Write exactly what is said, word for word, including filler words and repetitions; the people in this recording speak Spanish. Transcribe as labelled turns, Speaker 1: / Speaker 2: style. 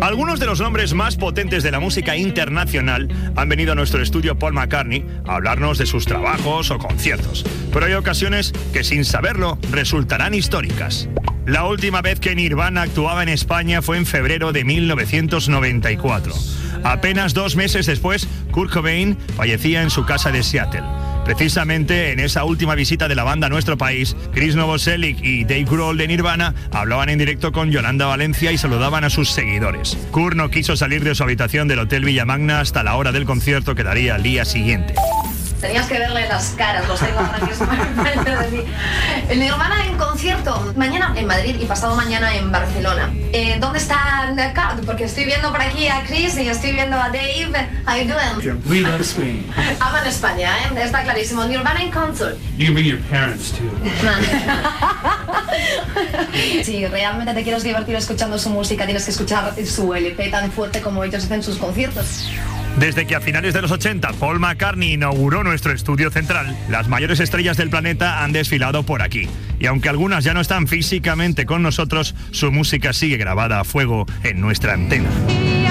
Speaker 1: Algunos de los nombres más potentes de la música internacional han venido a nuestro estudio Paul McCartney a hablarnos de sus trabajos o conciertos. Pero hay ocasiones que sin saberlo resultarán históricas. La última vez que Nirvana actuaba en España fue en febrero de mil novecientos noventa y cuatro. Apenas dos meses después, Kurt Cobain fallecía en su casa de Seattle. Precisamente en esa última visita de la banda a nuestro país, Chris Novoselic y Dave Grohl de Nirvana hablaban en directo con Yolanda Valencia y saludaban a sus seguidores. Kurt no quiso salir de su habitación del Hotel Villamagna hasta la hora del concierto que daría al día siguiente.
Speaker 2: Tenías que verle las caras, los tengo ahora mismo enfrente de mí. El Nirvana en concierto, mañana en Madrid y pasado mañana en Barcelona. Eh, ¿Dónde está Kurt? Porque estoy viendo por aquí a Chris y estoy viendo a Dave. How you doing?
Speaker 3: We love Spain.
Speaker 2: Ama en España, ¿eh? Está clarísimo. Nirvana en concert.
Speaker 3: You can bring your parents too.
Speaker 2: Si realmente te quieres divertir escuchando su música, tienes que escuchar su L P tan fuerte como ellos hacen sus conciertos.
Speaker 1: Desde que a finales de los ochenta Paul McCartney inauguró nuestro estudio central, las mayores estrellas del planeta han desfilado por aquí. Y aunque algunas ya no están físicamente con nosotros, su música sigue grabada a fuego en nuestra antena.